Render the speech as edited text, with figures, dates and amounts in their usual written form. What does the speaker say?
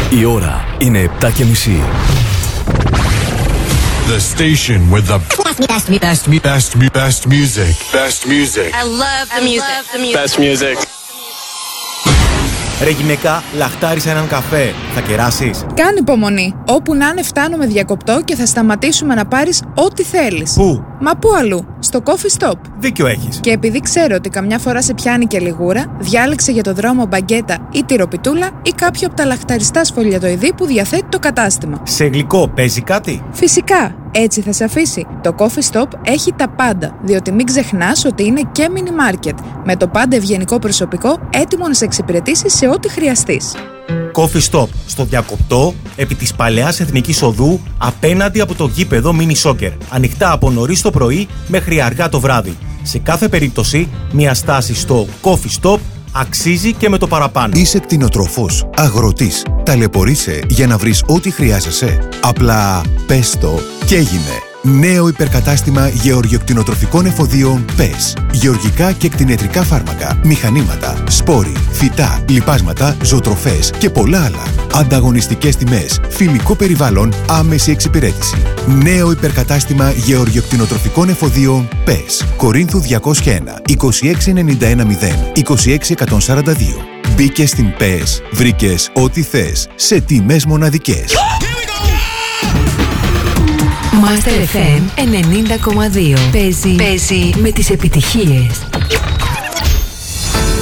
Η ώρα είναι 7:30. The station with the best music. Best music. I love the music. Best music. Ρε γυναίκα, λαχτάρισα έναν καφέ. Θα κεράσεις? Κάνε υπομονή. Όπου να είναι φτάνουμε διακοπτό και θα σταματήσουμε να πάρεις ό,τι θέλεις. Πού? Μα πού αλλού? Στο Coffee Stop. Δίκιο έχεις. Και επειδή ξέρω ότι καμιά φορά σε πιάνει και λιγούρα, διάλεξε για το δρόμο μπαγκέτα ή τυροπιτούλα ή κάποιο από τα λαχταριστά σφολιατοειδή που διαθέτει το κατάστημα. Σε γλυκό παίζει κάτι? Φυσικά, έτσι θα σε αφήσει. Το Coffee Stop έχει τα πάντα, διότι μην ξεχνάς ότι είναι και mini market, με το πάντα ευγενικό προσωπικό έτοιμο να σε εξυπηρετήσει σε ό,τι χρειαστείς. Coffee Stop, στο Διακοπτό, επί της Παλαιάς Εθνικής Οδού, απέναντι από το γήπεδο Mini Soccer. Ανοιχτά από νωρίς το πρωί μέχρι αργά το βράδυ. Σε κάθε περίπτωση, μια στάση στο Coffee Stop αξίζει και με το παραπάνω. Είσαι κτηνοτρόφος, αγροτής. Ταλαιπωρείσαι για να βρεις ό,τι χρειάζεσαι. Απλά πες το και έγινε. Νέο υπερκατάστημα γεωργιοκτηνοτροφικών εφοδίων ΠΕΣ. Γεωργικά και κτηνιατρικά φάρμακα, μηχανήματα, σπόροι, φυτά, λιπάσματα, ζωοτροφές και πολλά άλλα. Ανταγωνιστικές τιμές, φιλικό περιβάλλον, άμεση εξυπηρέτηση. Νέο υπερκατάστημα γεωργιοκτηνοτροφικών εφοδίων ΠΕΣ. Κορίνθου 201 26910 26142. Μπήκες στην ΠΕΣ, βρήκες ό,τι θες σε τιμές μοναδικές. Master FM 90,2. Παίζει με τις επιτυχίες.